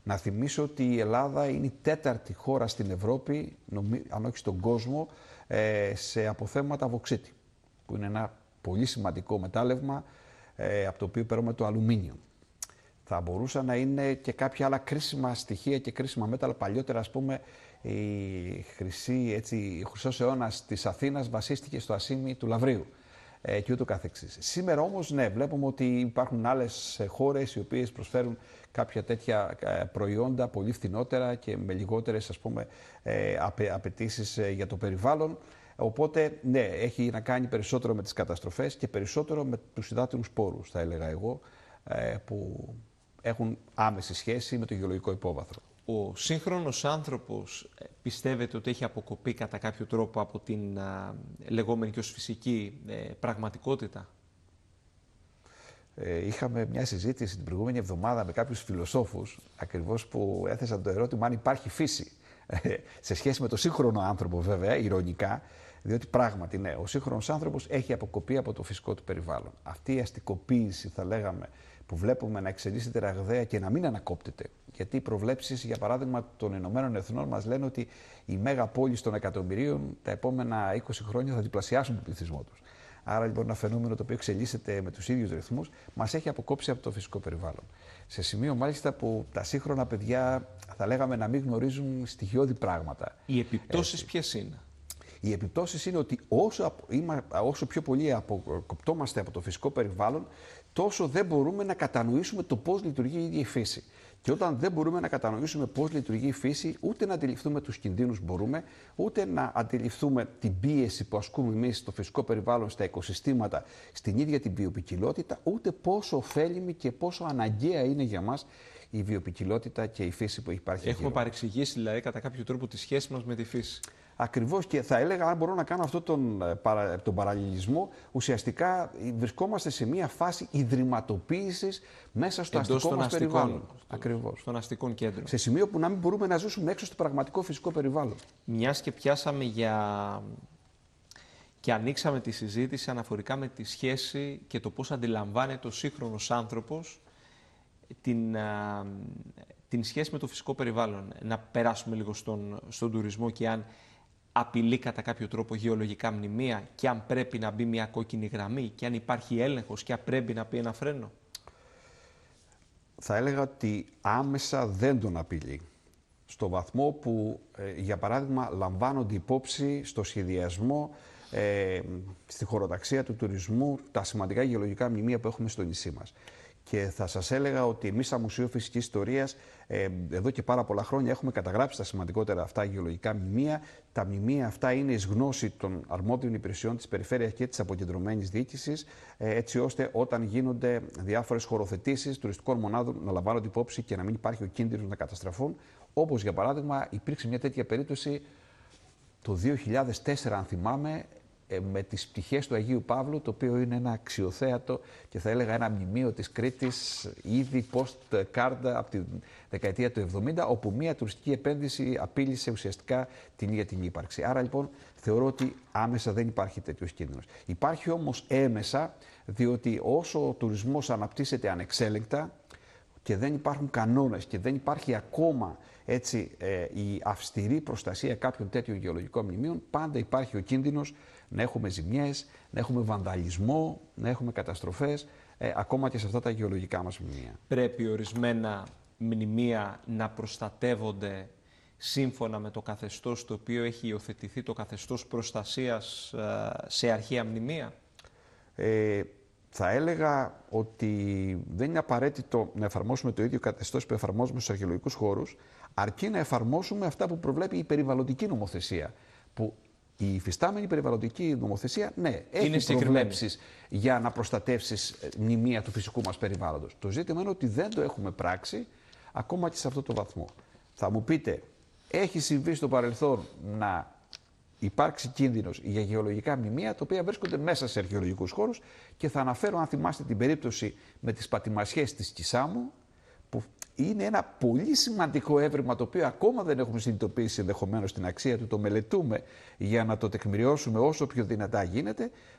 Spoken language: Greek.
Να θυμίσω ότι η Ελλάδα είναι η 4η χώρα στην Ευρώπη, αν όχι στον κόσμο, σε αποθέματα βωξίτη, που είναι ένα πολύ σημαντικό μετάλλευμα από το οποίο παίρνουμε το αλουμίνιο. Θα μπορούσαν να είναι και κάποια άλλα κρίσιμα στοιχεία και κρίσιμα μέταλλα. Παλιότερα, ας πούμε, ο χρυσός αιώνας της Αθήνας βασίστηκε στο ασίμι του Λαβρίου και ούτω καθεξής. Σήμερα όμως, ναι, βλέπουμε ότι υπάρχουν άλλες χώρες οι οποίες προσφέρουν κάποια τέτοια προϊόντα πολύ φθηνότερα και με λιγότερες, ας πούμε, απαιτήσεις για το περιβάλλον. Οπότε, ναι, έχει να κάνει περισσότερο με τις καταστροφές και περισσότερο με τους υδάτινους πόρους, θα έλεγα εγώ, που έχουν άμεση σχέση με το γεωλογικό υπόβαθρο. Ο σύγχρονος άνθρωπος πιστεύετε ότι έχει αποκοπεί κατά κάποιο τρόπο από την λεγόμενη και ως φυσική πραγματικότητα? Είχαμε μια συζήτηση την προηγούμενη εβδομάδα με κάποιους φιλοσόφους, ακριβώς που έθεσαν το ερώτημα αν υπάρχει φύση. Σε σχέση με το σύγχρονο άνθρωπο, βέβαια, ηρωνικά, διότι πράγματι, ναι, ο σύγχρονος άνθρωπος έχει αποκοπεί από το φυσικό του περιβάλλον. Αυτή η αστικοποίηση, θα λέγαμε, που βλέπουμε να εξελίσσεται ραγδαία και να μην ανακόπτεται. Γιατί οι προβλέψεις, για παράδειγμα, των Ηνωμένων Εθνών μας λένε ότι οι μέγαπόλεις των εκατομμυρίων τα επόμενα 20 χρόνια θα διπλασιάσουν τον πληθυσμό τους. Άρα, λοιπόν, ένα φαινόμενο το οποίο εξελίσσεται με τους ίδιους ρυθμούς μας έχει αποκόψει από το φυσικό περιβάλλον. Σε σημείο, μάλιστα, που τα σύγχρονα παιδιά, θα λέγαμε, να μην γνωρίζουν στοιχειώδη πράγματα. Οι επιπτώσεις ποιες είναι? Οι επιπτώσεις είναι ότι όσο πιο πολύ αποκοπτόμαστε από το φυσικό περιβάλλον, τόσο δεν μπορούμε να κατανοήσουμε το πώς λειτουργεί η ίδια η φύση. Και όταν δεν μπορούμε να κατανοήσουμε πώς λειτουργεί η φύση, ούτε να αντιληφθούμε τους κινδύνους μπορούμε, ούτε να αντιληφθούμε την πίεση που ασκούμε εμείς στο φυσικό περιβάλλον, στα οικοσυστήματα, στην ίδια την βιοποικιλότητα, ούτε πόσο ωφέλιμη και πόσο αναγκαία είναι για μας η βιοποικιλότητα και η φύση που υπάρχει. Έχουμε παρεξηγήσει, δηλαδή, κατά κάποιο τρόπο τη σχέση μας με τη φύση. Ακριβώς, και θα έλεγα, αν μπορώ να κάνω αυτόν τον παραλληλισμό, ουσιαστικά βρισκόμαστε σε μια φάση ιδρυματοποίησης μέσα στο αστικό μας περιβάλλον. Ακριβώς. Στον αστικό κέντρο. Σε σημείο που να μην μπορούμε να ζήσουμε έξω στο πραγματικό φυσικό περιβάλλον. Μιας και πιάσαμε και ανοίξαμε τη συζήτηση αναφορικά με τη σχέση και το πώς αντιλαμβάνεται ο σύγχρονος άνθρωπος την σχέση με το φυσικό περιβάλλον. Να περάσουμε λίγο στον τουρισμό και αν απειλεί κατά κάποιο τρόπο γεωλογικά μνημεία και αν πρέπει να μπει μια κόκκινη γραμμή και αν υπάρχει έλεγχος και αν πρέπει να πει ένα φρένο. Θα έλεγα ότι άμεσα δεν τον απειλεί. Στο βαθμό που, για παράδειγμα, λαμβάνονται υπόψη στο σχεδιασμό, στη χωροταξία του τουρισμού, τα σημαντικά γεωλογικά μνημεία που έχουμε στο νησί μας. Και θα σας έλεγα ότι εμείς, σαν Μουσείο Φυσικής Ιστορίας, εδώ και πάρα πολλά χρόνια έχουμε καταγράψει τα σημαντικότερα αυτά γεωλογικά μνημεία. Τα μνημεία αυτά είναι εις γνώση των αρμόδιων υπηρεσιών της περιφέρειας και της αποκεντρωμένης διοίκησης, έτσι ώστε όταν γίνονται διάφορες χωροθετήσεις τουριστικών μονάδων να λαμβάνονται υπόψη και να μην υπάρχει ο κίνδυνος να καταστραφούν. Όπως, για παράδειγμα, υπήρξε μια τέτοια περίπτωση το 2004, αν θυμάμαι, με τις πτυχές του Αγίου Παύλου, το οποίο είναι ένα αξιοθέατο και θα έλεγα ένα μνημείο της Κρήτης ήδη post-card από τη δεκαετία του 70, όπου μια τουριστική επένδυση απείλησε ουσιαστικά την ίδια την ύπαρξη. Άρα, λοιπόν, θεωρώ ότι άμεσα δεν υπάρχει τέτοιος κίνδυνος. Υπάρχει όμως έμεσα, διότι όσο ο τουρισμός αναπτύσσεται ανεξέλεγκτα και δεν υπάρχουν κανόνες και δεν υπάρχει ακόμα η αυστηρή προστασία κάποιων τέτοιων γεωλογικών μνημείων, πάντα υπάρχει ο κίνδυνος να έχουμε ζημιές, να έχουμε βανδαλισμό, να έχουμε καταστροφές, ακόμα και σε αυτά τα γεωλογικά μας μνημεία. Πρέπει ορισμένα μνημεία να προστατεύονται σύμφωνα με το καθεστώς το οποίο έχει υιοθετηθεί, το καθεστώς προστασίας σε αρχαία μνημεία? Θα έλεγα ότι δεν είναι απαραίτητο να εφαρμόσουμε το ίδιο καθεστώς που εφαρμόζουμε στους αρχαιολογικούς χώρους, αρκεί να εφαρμόσουμε αυτά που προβλέπει η περιβαλλοντική νομοθεσία. Που η υφιστάμενη περιβαλλοντική νομοθεσία, ναι, έχει προβλέψεις για να προστατεύσεις μνημεία του φυσικού μας περιβάλλοντος. Το ζήτημα είναι ότι δεν το έχουμε πράξει ακόμα και σε αυτό το βαθμό. Θα μου πείτε, έχει συμβεί στο παρελθόν να υπάρξει κίνδυνος για γεωλογικά μνημεία, τα οποία βρίσκονται μέσα σε αρχαιολογικούς χώρους, και θα αναφέρω, αν θυμάστε, την περίπτωση με τις πατημασιές της Κισάμου, που είναι ένα πολύ σημαντικό έβριμα, το οποίο ακόμα δεν έχουμε συνειδητοποιήσει ενδεχομένως την αξία του, το μελετούμε για να το τεκμηριώσουμε όσο πιο δυνατά γίνεται,